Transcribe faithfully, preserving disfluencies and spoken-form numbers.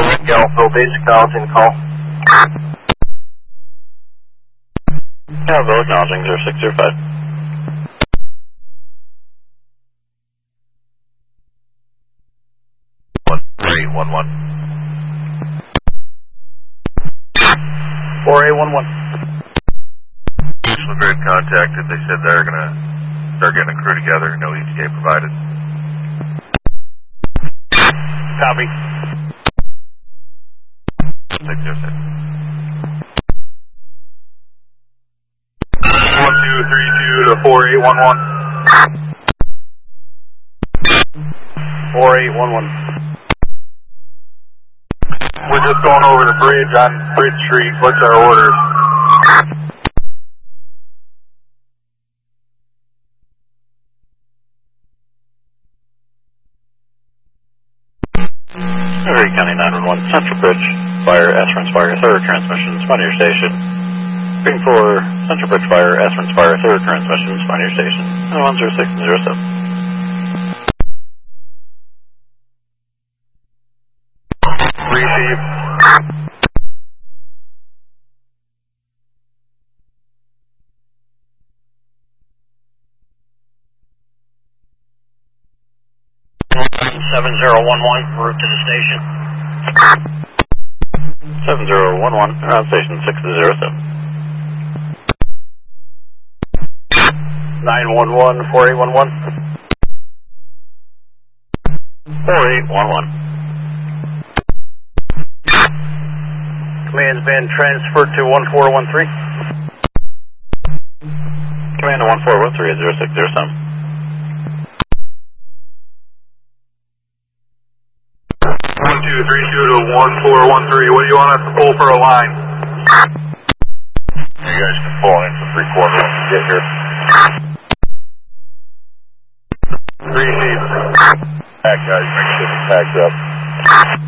Galveston, basic balancing call. Galveston, acknowledging zero six zero five. four eight one one. four eight one one. The grid contacted. They said they're going to start getting a crew together. No E T A provided. Copy. six zero six. one two three two to four eight one one. four eight one one. We're just going over the bridge on Bridge Street. What's our orders? Erie County nine one one, Central Bridge Fire, Esperance Fire, third transmission, respond to your station. Green four, Central Bridge Fire, Esperance Fire, third transmission, respond to your station. one zero six zero seven. Receive. seven zero one one, route to the station. seven zero one one, around station six zero seven. nine one one, four eight one one. four eight one one. Command's been transferred to one four one three. Command to one four one three, zero six zero seven. one two three two to one four one three. What do you want us to pull for a line? You guys can pull in for three quarter when you get here. Receive. Back guys, make sure it's packed up.